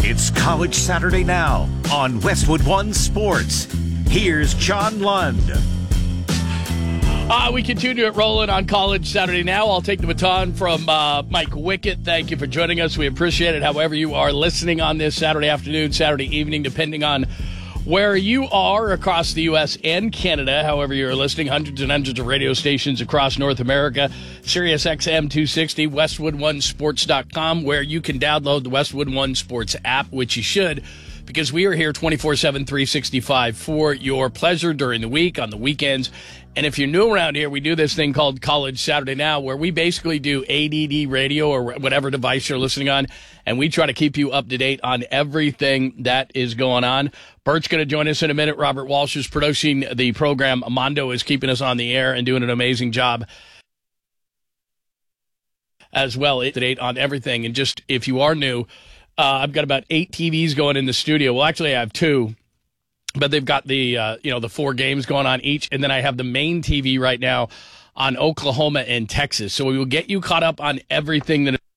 It's College Saturday Now on Westwood One Sports. Here's John Lund. We continue it rolling on College Saturday Now. I'll take the baton from Mike Wickett. Thank you for joining us. We appreciate it. However you are listening on this Saturday afternoon, Saturday evening, depending on where you are across the U.S. and Canada. However you're listening, hundreds and hundreds of radio stations across North America. Sirius XM 260, WestwoodOneSports.com, where you can download the Westwood One Sports app, which you should, because we are here 24/7, 365 for your pleasure during the week, on the weekends. And if you're new around here, we do this thing called College Saturday Now, where we basically do ADD radio or whatever device you're listening on, and we try to keep you up to date on everything that is going on. Bert's going to join us in a minute. Robert Walsh is producing the program. Mondo is keeping us on the air and doing an amazing job as well, up to date on everything. And just if you are new, I've got about 8 TVs going in the studio. Well, actually, I have 2. But they've got the, the 4 games going on each. And then I have the main TV right now on Oklahoma and Texas. So we will get you caught up on everything that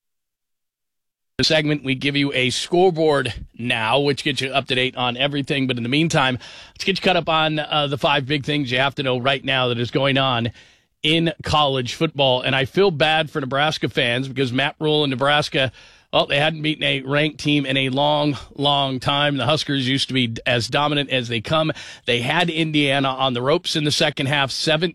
the segment. We give you a scoreboard now, which gets you up to date on everything. But in the meantime, let's get you caught up on the 5 big things you have to know right now that is going on in college football. And I feel bad for Nebraska fans because Matt Rule in Nebraska, well, they hadn't beaten a ranked team in a long, long time. The Huskers used to be as dominant as they come. They had Indiana on the ropes in the second half,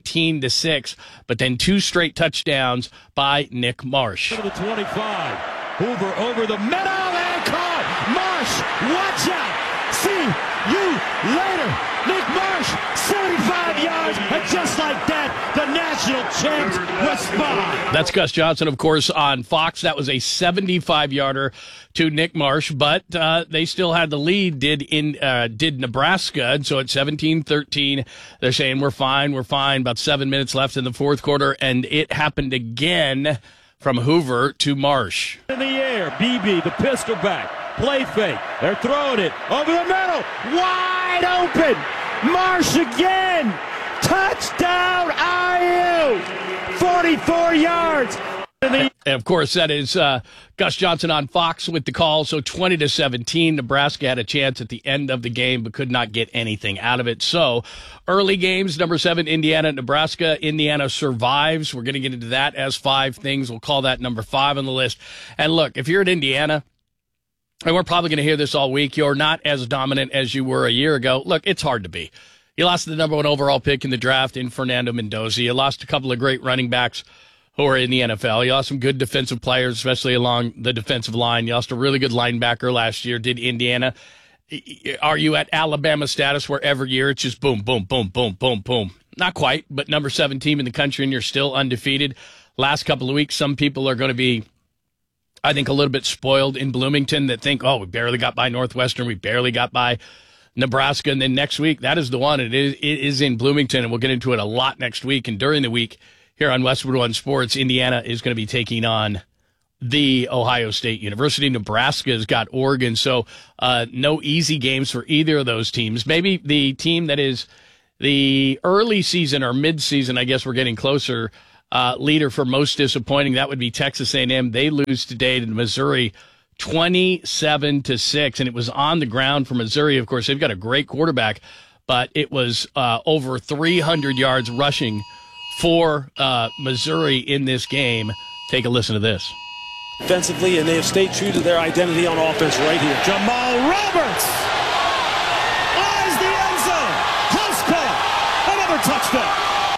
17-6, but then 2 straight touchdowns by Nick Marsh. To the 25. Hoover over the middle and caught. Marsh, watch out. See you later. Nick Marsh, 75 yards, and just like that, the national champs respond. That's Gus Johnson, of course, on Fox. That was a 75-yarder to Nick Marsh, but they still had the lead, did Nebraska, and so at 17-13, they're saying, we're fine. About 7 minutes left in the fourth quarter, and it happened again from Hoover to Marsh. In the air, BB, the pistol back. Play fake. They're throwing it over the middle. Wide open. Marsh again. Touchdown, IU. 44 yards. And of course, that is Gus Johnson on Fox with the call. So 20-17, Nebraska had a chance at the end of the game, but could not get anything out of it. So early games, number 7, Indiana, Nebraska. Indiana survives. We're going to get into that as 5 things. We'll call that number 5 on the list. And look, if you're at Indiana, and we're probably going to hear this all week, you're not as dominant as you were a year ago. Look, it's hard to be. You lost the number 1 overall pick in the draft in Fernando Mendoza. You lost a couple of great running backs who are in the NFL. You lost some good defensive players, especially along the defensive line. You lost a really good linebacker last year, did Indiana. Are you at Alabama status where every year it's just boom, boom, boom, boom, boom, boom? Not quite, but number 7 team in the country, and you're still undefeated. Last couple of weeks, some people are going to be, I think, a little bit spoiled in Bloomington that think, we barely got by Northwestern. We barely got by Nebraska. And then next week, that is the one. It is in Bloomington, and we'll get into it a lot next week. And during the week here on Westwood One Sports, Indiana is going to be taking on the Ohio State University. Nebraska's got Oregon. So no easy games for either of those teams. Maybe the team that is the early season or mid-season, I guess we're getting closer, leader for most disappointing, that would be Texas A&M. They lose today to Missouri 27-6, and it was on the ground for Missouri. Of course, they've got a great quarterback, but it was over 300 yards rushing for Missouri in this game. Take a listen to this. Defensively, and they have stayed true to their identity on offense right here. Jamal Roberts eyes the end zone. Close call. Another touchdown.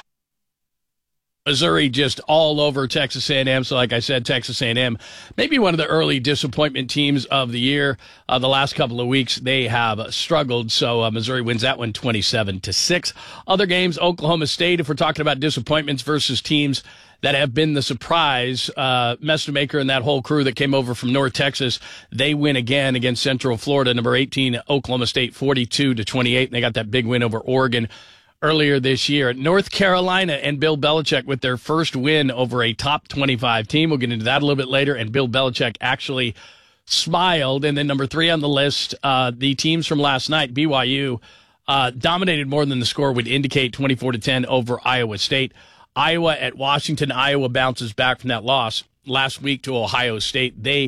Missouri just all over Texas A&M. So like I said, Texas A&M, maybe one of the early disappointment teams of the year. The last couple of weeks, they have struggled. So Missouri wins that one 27-6. Other games, Oklahoma State, if we're talking about disappointments versus teams that have been the surprise, Messermaker and that whole crew that came over from North Texas, they win again against Central Florida. Number 18, Oklahoma State, 42-28. And they got that big win over Oregon earlier this year. North Carolina and Bill Belichick with their first win over a top 25 team. We'll get into that a little bit later. And Bill Belichick actually smiled. And then number 3 on the list, the teams from last night, BYU, dominated more than the score would indicate, 24-10 over Iowa State. Iowa at Washington. Iowa bounces back from that loss last week to Ohio State.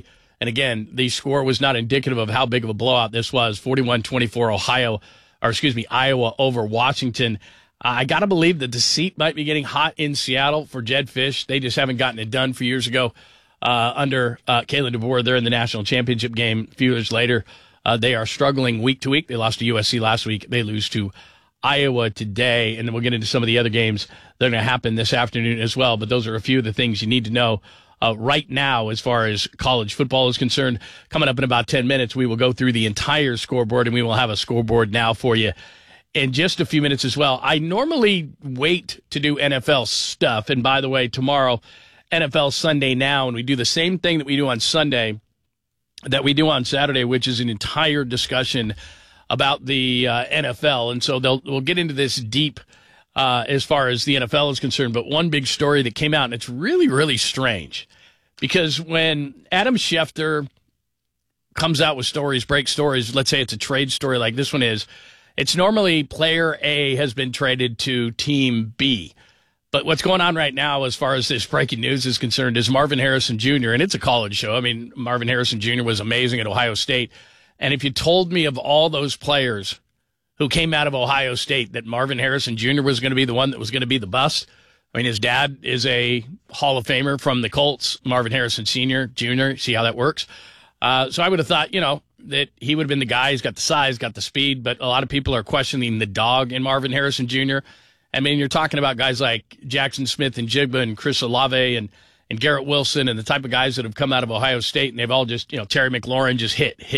And again, the score was not indicative of how big of a blowout this was. 41-24 Iowa over Washington. I got to believe that the seat might be getting hot in Seattle for Jedd Fisch. They just haven't gotten it done for years ago under Kalen DeBoer. They're in the national championship game a few years later. They are struggling week to week. They lost to USC last week. They lose to Iowa today, and then we'll get into some of the other games that are going to happen this afternoon as well. But those are a few of the things you need to know right now as far as college football is concerned. Coming up in about 10 minutes, we will go through the entire scoreboard, and we will have a scoreboard now for you in just a few minutes as well. I normally wait to do NFL stuff, and by the way, tomorrow, NFL Sunday Now, and we do the same thing that we do on Sunday that we do on Saturday, which is an entire discussion about the NFL. And so we'll get into this deep as far as the NFL is concerned. But one big story that came out, and it's really, really strange, because when Adam Schefter comes out with stories, breaks stories, let's say it's a trade story like this one is, it's normally player A has been traded to team B. But what's going on right now as far as this breaking news is concerned is Marvin Harrison Jr., and it's a college show. I mean, Marvin Harrison Jr. was amazing at Ohio State. And if you told me of all those players who came out of Ohio State that Marvin Harrison Jr. was going to be the one that was going to be the bust, I mean, his dad is a Hall of Famer from the Colts, Marvin Harrison Sr., Jr., see how that works? So I would have thought, that he would have been the guy. He's got the size, got the speed, but a lot of people are questioning the dog in Marvin Harrison Jr. I mean, you're talking about guys like Jackson Smith and Jigba and Chris Olave and Garrett Wilson and the type of guys that have come out of Ohio State, and they've all just, Terry McLaurin just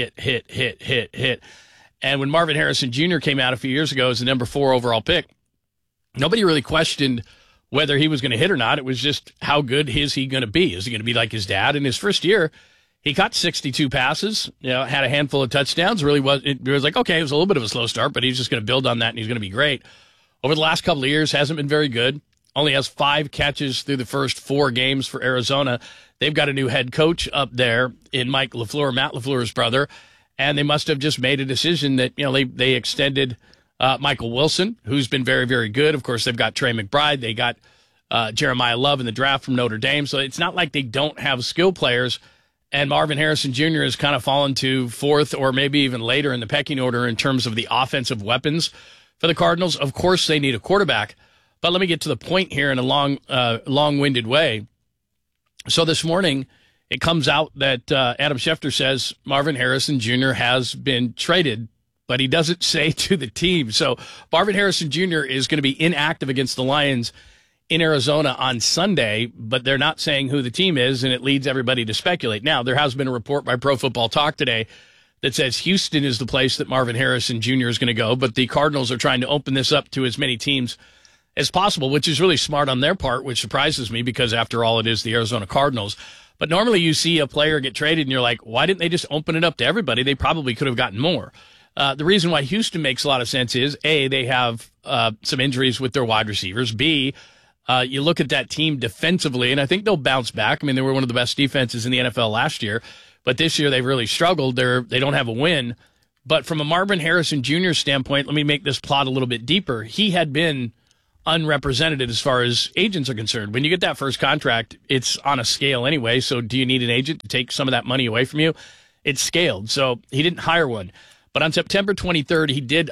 hit. And when Marvin Harrison Jr. came out a few years ago as the number 4 overall pick, nobody really questioned whether he was going to hit or not. It was just how good is he going to be? Is he going to be like his dad? In his first year, he caught 62 passes, had a handful of touchdowns. It was like, okay, it was a little bit of a slow start, but he's just going to build on that, and he's going to be great. Over the last couple of years, hasn't been very good. Only has 5 catches through the first 4 games for Arizona. They've got a new head coach up there in Mike LaFleur, Matt LaFleur's brother, and they must have just made a decision that, they extended Michael Wilson, who's been very, very good. Of course, they've got Trey McBride. They got Jeremiah Love in the draft from Notre Dame. So it's not like they don't have skill players, and Marvin Harrison Jr. has kind of fallen to 4th or maybe even later in the pecking order in terms of the offensive weapons for the Cardinals. Of course, they need a quarterback. But let me get to the point here in a long-winded way. So this morning, it comes out that Adam Schefter says Marvin Harrison Jr. has been traded, but he doesn't say to the team. So Marvin Harrison Jr. is going to be inactive against the Lions in Arizona on Sunday, but they're not saying who the team is, and it leads everybody to speculate. Now, there has been a report by Pro Football Talk today that says Houston is the place that Marvin Harrison Jr. is going to go, but the Cardinals are trying to open this up to as many teams as possible, which is really smart on their part, which surprises me because, after all, it is the Arizona Cardinals. But normally you see a player get traded and you're like, why didn't they just open it up to everybody? They probably could have gotten more. The reason why Houston makes a lot of sense is, A, they have some injuries with their wide receivers. B, you look at that team defensively, and I think they'll bounce back. I mean, they were one of the best defenses in the NFL last year, but this year they've really struggled. They don't have a win. But from a Marvin Harrison Jr. standpoint, let me make this plot a little bit deeper. He had been unrepresented as far as agents are concerned. When you get that first contract, it's on a scale anyway. So do you need an agent to take some of that money away from you? It's scaled. So he didn't hire one. But on September 23rd, he did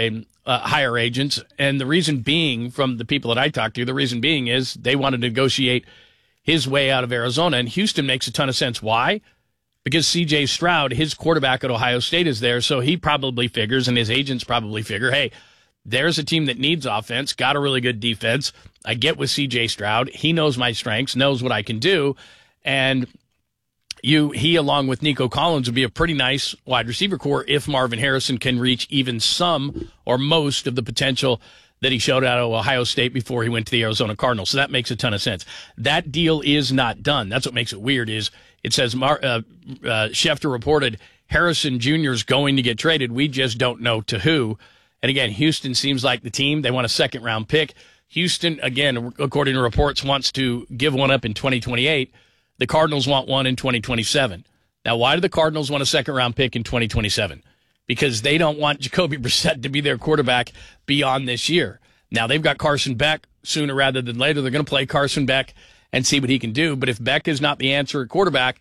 hire agents. And the reason being, from the people that I talked to, the reason being is they wanted to negotiate his way out of Arizona. And Houston makes a ton of sense. Why? Because C.J. Stroud, his quarterback at Ohio State, is there. So he probably figures, and his agents probably figure, hey, there's a team that needs offense, got a really good defense. I get with C.J. Stroud. He knows my strengths, knows what I can do. And he, along with Nico Collins, would be a pretty nice wide receiver core if Marvin Harrison can reach even some or most of the potential that he showed out of Ohio State before he went to the Arizona Cardinals. So that makes a ton of sense. That deal is not done. That's what makes it weird is it says Schefter reported Harrison Jr. is going to get traded. We just don't know to who. And again, Houston seems like the team. They want a second-round pick. Houston, again, according to reports, wants to give one up in 2028. The Cardinals want one in 2027. Now, why do the Cardinals want a second-round pick in 2027? Because they don't want Jacoby Brissett to be their quarterback beyond this year. Now, they've got Carson Beck sooner rather than later. They're going to play Carson Beck and see what he can do. But if Beck is not the answer at quarterback,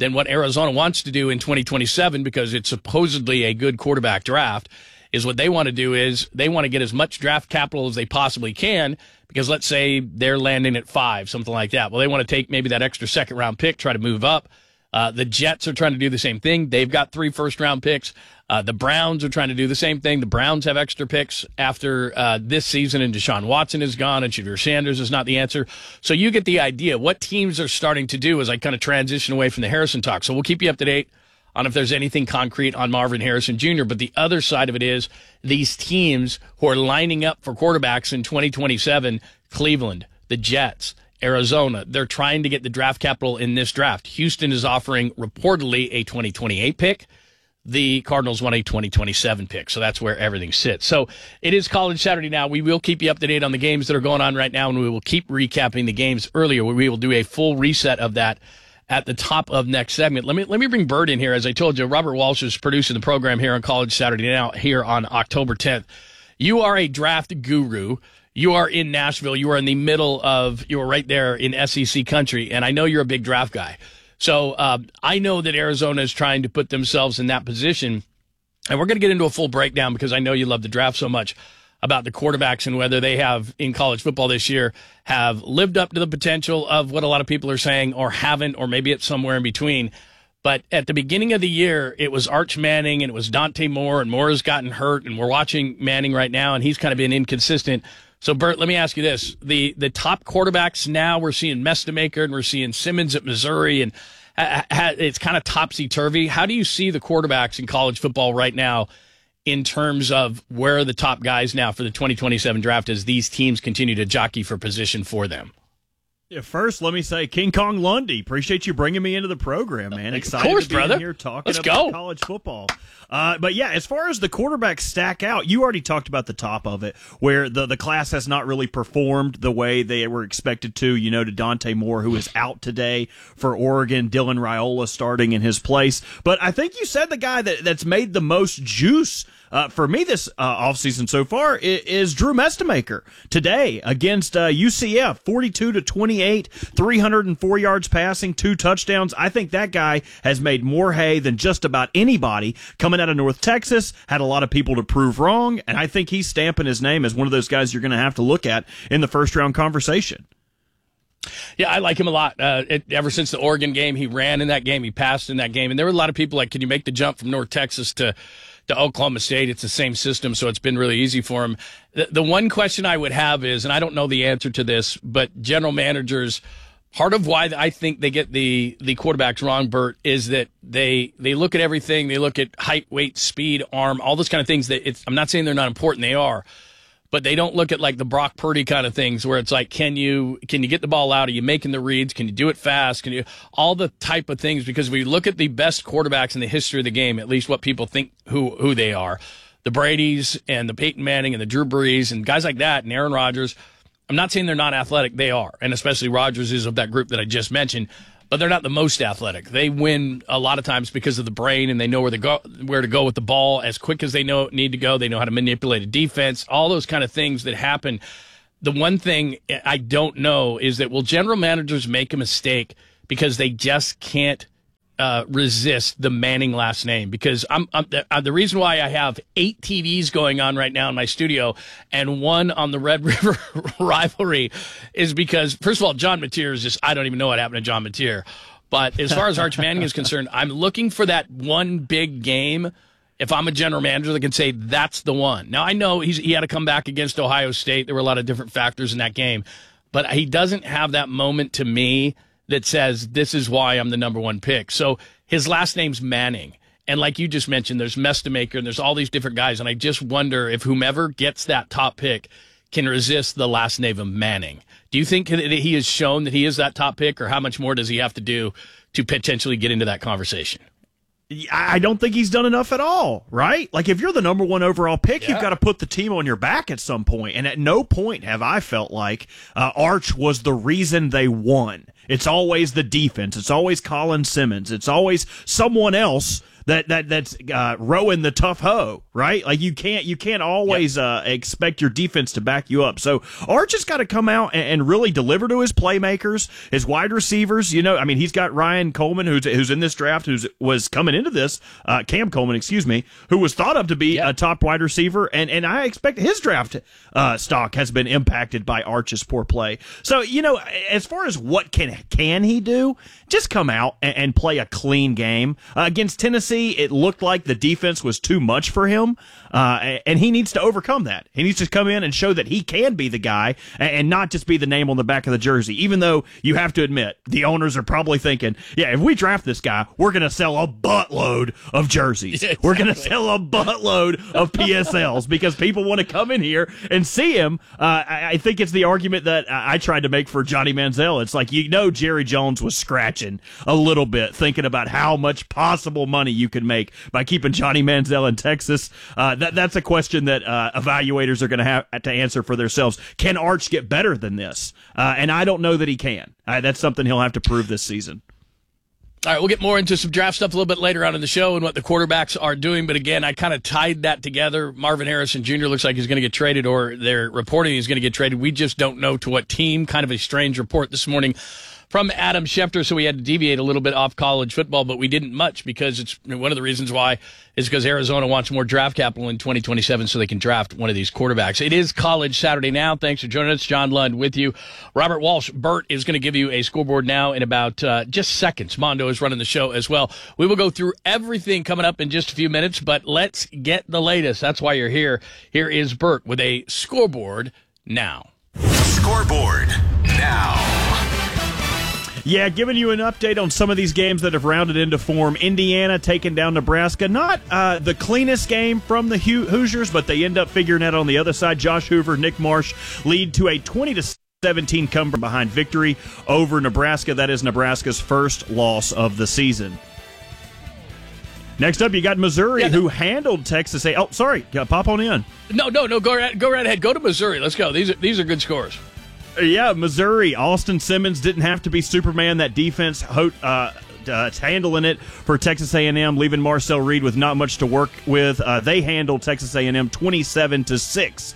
than what Arizona wants to do in 2027, because it's supposedly a good quarterback draft, is what they want to do is they want to get as much draft capital as they possibly can, because let's say they're landing at 5, something like that. Well, they want to take maybe that extra second-round pick, try to move up. The Jets are trying to do the same thing. They've got 3 first-round picks. The Browns are trying to do the same thing. The Browns have extra picks after this season, and Deshaun Watson is gone, and Shadur Sanders is not the answer. So you get the idea. What teams are starting to do as I kind of transition away from the Harrison talk. So we'll keep you up to date on if there's anything concrete on Marvin Harrison Jr. But the other side of it is these teams who are lining up for quarterbacks in 2027, Cleveland, the Jets, Arizona, they're trying to get the draft capital in this draft. Houston is offering reportedly a 2028 pick. The Cardinals want a 2027 pick, so that's where everything sits. So it is College Saturday now. We will keep you up to date on the games that are going on right now, and we will keep recapping the games earlier. We will do a full reset of that at the top of next segment. Let me bring Bert in here. As I told you, Robert Walsh is producing the program here on College Saturday now, here on October 10th. You are a draft guru. You are in Nashville. You are in the middle of, you are right there in SEC country, and I know you're a big draft guy. So I know that Arizona is trying to put themselves in that position, and we're going to get into a full breakdown because I know you love the draft so much about the quarterbacks and whether they have, in college football this year, have lived up to the potential of what a lot of people are saying or haven't, or maybe it's somewhere in between. But at the beginning of the year, it was Arch Manning and it was Dante Moore, and Moore has gotten hurt, and we're watching Manning right now, and he's kind of been inconsistent. So, Bert, let me ask you this. The top quarterbacks now, we're seeing Mestamaker and we're seeing Simmons at Missouri, and it's kind of topsy-turvy. How do you see the quarterbacks in college football right now in terms of where are the top guys now for the 2027 draft as these teams continue to jockey for position for them? Yeah, first, let me say, King Kong Lundy, appreciate you bringing me into the program, man. Excited of course, to be brother. in here talking Let's about go. college football. But yeah, as far as the quarterbacks stack out, you already talked about the top of it, where the class has not really performed the way they were expected to. You know, to Dante Moore, who is out today for Oregon, Dylan Raiola starting in his place. But I think you said the guy that's made the most juice for me this offseason so far is Drew Mestamaker today against UCF, 42-28, 304 yards passing, 2 touchdowns. I think that guy has made more hay than just about anybody coming out of North Texas, had a lot of people to prove wrong, and I think he's stamping his name as one of those guys you're going to have to look at in the first-round conversation. Yeah, I like him a lot. Ever since the Oregon game, he ran in that game, he passed in that game, and there were a lot of people like, can you make the jump from North Texas to Oklahoma State? It's the same system, so it's been really easy for him. The one question I would have is, and I don't know the answer to this, but general managers, part of why I think they get the quarterbacks wrong, Bert, is that they look at everything. They look at height, weight, speed, arm, all those kind of things. I'm not saying they're not important. They are. But they don't look at like the Brock Purdy kind of things where it's like, can you get the ball out? Are you making the reads? Can you do it fast? Can you all the type of things? Because we look at the best quarterbacks in the history of the game, at least what people think who they are, the Bradys and the Peyton Manning and the Drew Brees and guys like that and Aaron Rodgers. I'm not saying they're not athletic. They are. And especially Rodgers is of that group that I just mentioned. But they're not the most athletic. They win a lot of times because of the brain, and they know where to go with the ball as quick as they need to go. They know how to manipulate a defense, all those kind of things that happen. The one thing I don't know is that will general managers make a mistake because they just can't resist the Manning last name? Because the reason why I have 8 TVs going on right now in my studio and one on the Red River rivalry is because, first of all, John Mateer is just, I don't even know what happened to John Mateer. But as far as Arch Manning is concerned, I'm looking for that one big game. If I'm a general manager that can say that's the one. Now, I know he had to come back against Ohio State. There were a lot of different factors in that game. But he doesn't have that moment to me that says this is why I'm the number 1 pick. So his last name's Manning. And like you just mentioned, there's Mestamaker and there's all these different guys. And I just wonder if whomever gets that top pick can resist the last name of Manning. Do you think that he has shown that he is that top pick, or how much more does he have to do to potentially get into that conversation? I don't think he's done enough at all, right? Like, if you're the number 1 overall pick, You've got to put the team on your back at some point. And at no point have I felt like Arch was the reason they won. It's always the defense. It's always Colin Simmons. It's always someone else that's rowing the tough hoe, right? Like you can't always expect your defense to back you up. So Arch has got to come out and really deliver to his playmakers, his wide receivers. You know, I mean, he's got Ryan Coleman, who's in this draft, was coming into this, Cam Coleman, excuse me, who was thought of to be a top wide receiver, and I expect his draft stock has been impacted by Arch's poor play. So, you know, as far as what can he do, just come out and play a clean game. Against Tennessee, it looked like the defense was too much for him, and he needs to overcome that. He needs to come in and show that he can be the guy and not just be the name on the back of the jersey, even though you have to admit the owners are probably thinking, yeah, if we draft this guy, we're going to sell a buttload of jerseys. Yeah, exactly. We're going to sell a buttload of PSLs because people want to come in here and see him. I think it's the argument that I tried to make for Johnny Manziel. It's like, you know, Jerry Jones was scratching a little bit, thinking about how much possible money you could make by keeping Johnny Manziel in Texas. That's a question that evaluators are going to have to answer for themselves. Can Arch get better than this? And I don't know that he can. That's something he'll have to prove this season. All right, we'll get more into some draft stuff a little bit later on in the show and what the quarterbacks are doing. But again, I kind of tied that together. Marvin Harrison Jr. looks like he's going to get traded, or they're reporting he's going to get traded. We just don't know to what team. Kind of a strange report this morning from Adam Schefter, so we had to deviate a little bit off college football, but we didn't much because it's one of the reasons why is because Arizona wants more draft capital in 2027 so they can draft one of these quarterbacks. It is College Saturday Now. Thanks for joining us. John Lund with you. Robert Walsh, Burt is going to give you a scoreboard now in about just seconds. Mondo is running the show as well. We will go through everything coming up in just a few minutes, but let's get the latest. That's why you're here. Here is Burt with a scoreboard now. Scoreboard now. Yeah, giving you an update on some of these games that have rounded into form. Indiana taking down Nebraska. Not the cleanest game from the Hoosiers, but they end up figuring out on the other side. Josh Hoover, Nick Marsh lead to a 20-17 come from behind victory over Nebraska. That is Nebraska's first loss of the season. Next up, you got Missouri, who handled Texas A. Oh, sorry, pop on in. No, go right ahead. Go to Missouri. Let's go. These are good scores. Yeah, Missouri. Austin Simmons didn't have to be Superman. That defense handling it for Texas A&M, leaving Marcel Reed with not much to work with. They handled Texas A&M 27-6.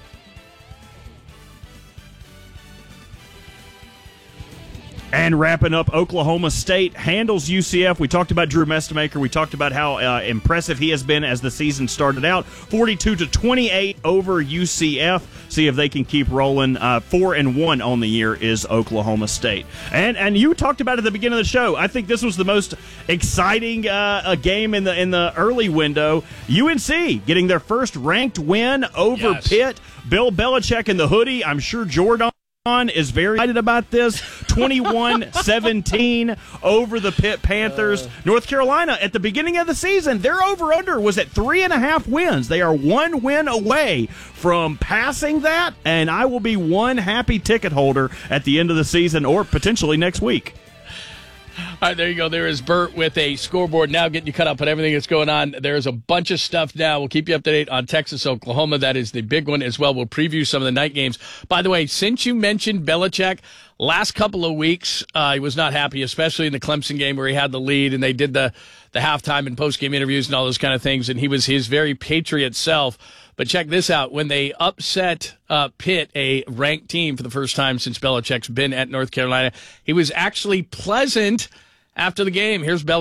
And wrapping up, Oklahoma State handles UCF. We talked about Drew Mestemaker. We talked about how impressive he has been as the season started out. 42-28 over UCF. See if they can keep rolling. 4-1 on the year is Oklahoma State. And you talked about it at the beginning of the show. I think this was the most exciting game in the early window. UNC getting their first ranked win over Pitt. Bill Belichick in the hoodie. I'm sure Jordan is very excited about this. 21-17 over the Pitt Panthers. North Carolina, at the beginning of the season, their over-under was at 3.5 wins. They are 1 win away from passing that, and I will be one happy ticket holder at the end of the season or potentially next week. All right, there you go. There is Burt with a scoreboard now, getting you caught up on everything that's going on. There's a bunch of stuff now. We'll keep you up to date on Texas, Oklahoma. That is the big one as well. We'll preview some of the night games. By the way, since you mentioned Belichick, last couple of weeks, he was not happy, especially in the Clemson game where he had the lead and they did the halftime and post-game interviews and all those kind of things, and he was his very Patriot self. But check this out. When they upset Pitt, a ranked team for the first time since Belichick's been at North Carolina, he was actually pleasant after the game. Here's Belichick.